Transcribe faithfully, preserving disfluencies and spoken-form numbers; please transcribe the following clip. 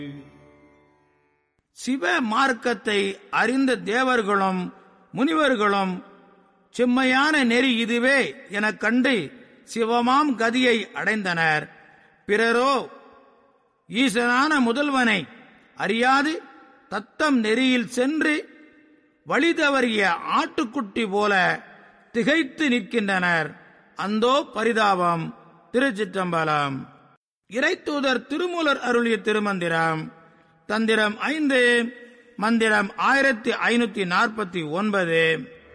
சிவ மார்க்கத்தை அறிந்த தேவர்களும் முனிவர்களும் செம்மையான நெறி இதுவே எனக் கண்டு சிவமாம் கதியை அடைந்தனர். பிறரோ ஈசனான முதல்வனை அறியாது தத்தம் நெறியில் சென்று வழி தவறிய ஆட்டுக்குட்டி போல திகைத்து நிற்கின்றனர். அந்தோ பரிதாபம். திருச்சிற்றம்பலம். இறைத்தூதர் திருமூலர் அருளிய திருமந்திரம். தந்திரம் ஐந்து, மந்திரம் ஆயிரத்தி ஐநூத்தி நாற்பத்தி ஒன்பது.